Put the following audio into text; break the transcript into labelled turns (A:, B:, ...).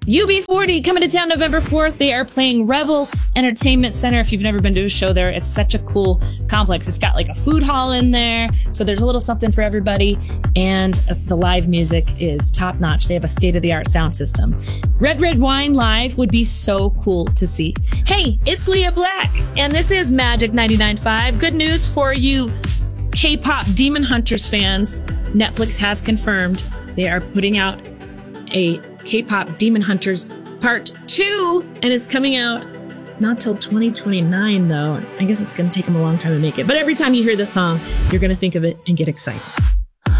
A: UB40 coming to town November 4th. They are playing Revel Entertainment Center. If you've never been to a show there, it's such a cool complex. It's got like a food hall in there, so there's a little something for everybody. And the live music is top notch. They have a state-of-the-art sound system. Red Red Wine live would be so cool to see. Hey, it's Leah Black, and this is Magic 99.5. Good news for you K-pop Demon Hunters fans. Netflix has confirmed they are putting out a K-pop Demon Hunters Part 2, and it's coming out not till 2029, though. I guess it's going to take them a long time to make it. But every time you hear the song, you're going to think of it and get excited.